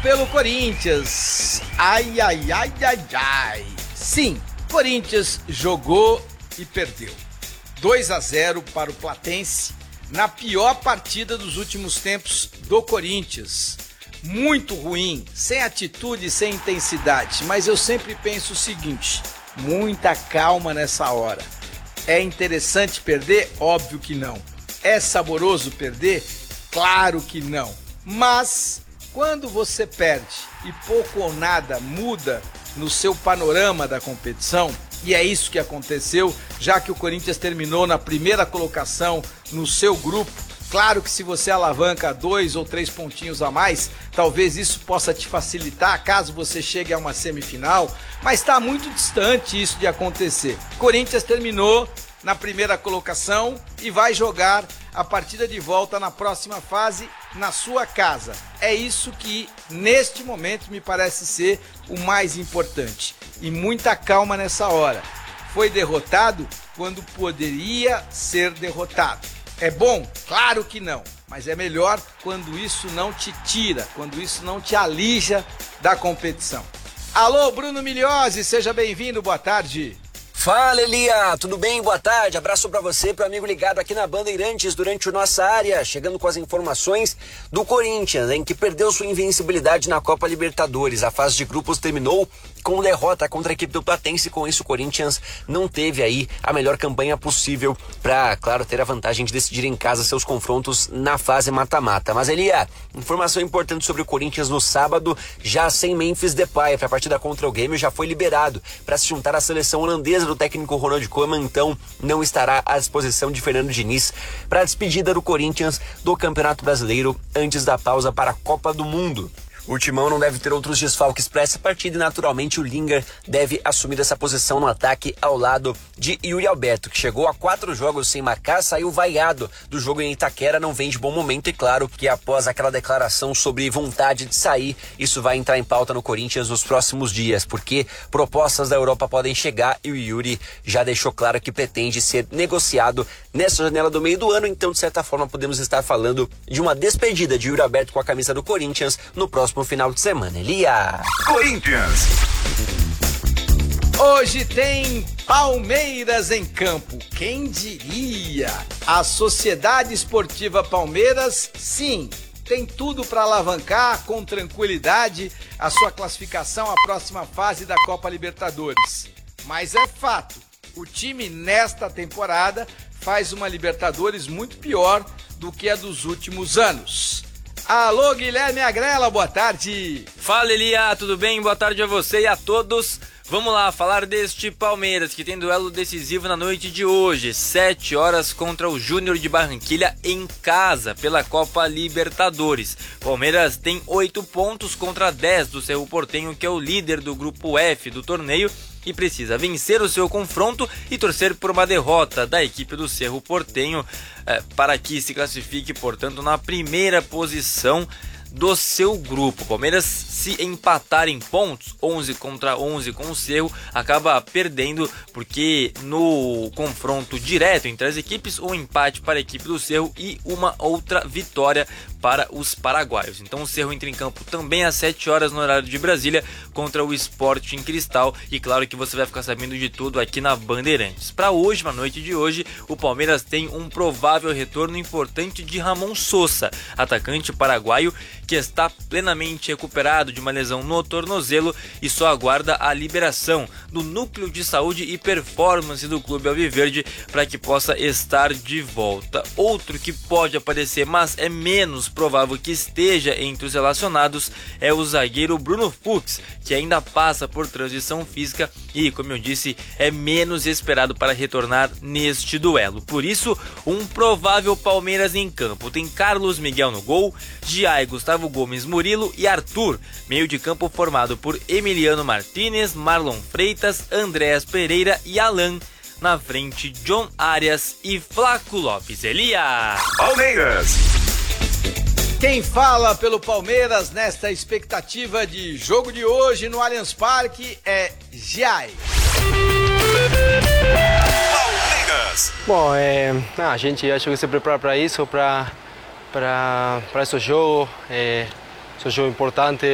pelo Corinthians. Ai, ai, ai, ai, ai. Sim, Corinthians jogou e perdeu. 2-0 para o Platense na pior partida dos últimos tempos do Corinthians. Muito ruim, sem atitude, sem intensidade. Mas eu sempre penso o seguinte: muita calma nessa hora. É interessante perder? Óbvio que não. É saboroso perder? Claro que não. Mas quando você perde e pouco ou nada muda no seu panorama da competição, e é isso que aconteceu, já que o Corinthians terminou na primeira colocação no seu grupo. Claro que se você alavanca 2 ou 3 pontinhos a mais, talvez isso possa te facilitar caso você chegue a uma semifinal, mas está muito distante isso de acontecer. Corinthians terminou na primeira colocação e vai jogar a partida de volta na próxima fase na sua casa. É isso que neste momento me parece ser o mais importante. E muita calma nessa hora. Foi derrotado quando poderia ser derrotado. É bom? Claro que não. Mas é melhor quando isso não te tira, quando isso não te alija da competição. Alô, Bruno Migliozzi, seja bem-vindo, boa tarde. Fala, Elia, tudo bem? Boa tarde, abraço pra você, pro amigo ligado aqui na Bandeirantes durante o Nossa Área, chegando com as informações do Corinthians, em que perdeu sua invencibilidade na Copa Libertadores. A fase de grupos terminou com derrota contra a equipe do Platense. Com isso, o Corinthians não teve aí a melhor campanha possível para, claro, ter a vantagem de decidir em casa seus confrontos na fase mata-mata. Mas, Elia, informação importante sobre o Corinthians no sábado, já sem Memphis Depay para a partida contra o Grêmio, já foi liberado para se juntar à seleção holandesa do técnico Ronald Koeman, então não estará à disposição de Fernando Diniz para a despedida do Corinthians do Campeonato Brasileiro antes da pausa para a Copa do Mundo. O Timão não deve ter outros desfalques para essa partida e naturalmente o Lingard deve assumir essa posição no ataque ao lado de Yuri Alberto, que chegou a 4 jogos sem marcar, saiu vaiado do jogo em Itaquera, não vem de bom momento e claro que após aquela declaração sobre vontade de sair, isso vai entrar em pauta no Corinthians nos próximos dias, porque propostas da Europa podem chegar e o Yuri já deixou claro que pretende ser negociado nessa janela do meio do ano, então de certa forma podemos estar falando de uma despedida de Yuri Alberto com a camisa do Corinthians no próximo final de semana. Elia. Corinthians. Hoje tem Palmeiras em campo. Quem diria? A Sociedade Esportiva Palmeiras, sim, tem tudo para alavancar com tranquilidade a sua classificação à próxima fase da Copa Libertadores. Mas é fato, o time nesta temporada faz uma Libertadores muito pior do que a dos últimos anos. Alô, Guilherme Agrela, boa tarde. Fala, Elia, tudo bem? Boa tarde a você e a todos. Vamos lá, falar deste Palmeiras, que tem duelo decisivo na noite de hoje, 7 horas contra o Júnior de Barranquilla em casa, pela Copa Libertadores. Palmeiras tem 8 pontos contra 10 do Cerro Porteño, que é o líder do grupo F do torneio, e precisa vencer o seu confronto e torcer por uma derrota da equipe do Cerro Porteño para que se classifique, portanto, na primeira posição do seu grupo. Palmeiras, se empatar em pontos, 11 contra 11 com o Cerro, acaba perdendo, porque no confronto direto entre as equipes, um empate para a equipe do Cerro e uma outra vitória para os paraguaios. Então o Cerro entra em campo também às 7 horas no horário de Brasília contra o Sporting Cristal, e claro que você vai ficar sabendo de tudo aqui na Bandeirantes. Para hoje, na noite de hoje, o Palmeiras tem um provável retorno importante de Ramon Sosa, atacante paraguaio que está plenamente recuperado de uma lesão no tornozelo e só aguarda a liberação do Núcleo de Saúde e Performance do Clube Alviverde para que possa estar de volta. Outro que pode aparecer, mas é menos provável que esteja entre os relacionados, é o zagueiro Bruno Fux, que ainda passa por transição física e, como eu disse, é menos esperado para retornar neste duelo. Por isso, um provável Palmeiras em campo tem Carlos Miguel no gol, Giai, Gustavo Gomes, Murilo e Arthur. Meio de campo formado por Emiliano Martínez, Marlon Freitas, Andréas Pereira e Alan. Na frente, John Arias e Flaco Lopes. Elia. Palmeiras. Quem fala pelo Palmeiras nesta expectativa de jogo de hoje no Allianz Parque é Giai. Palmeiras. Bom, a gente acho que se prepara para isso, para esse jogo. É um jogo importante.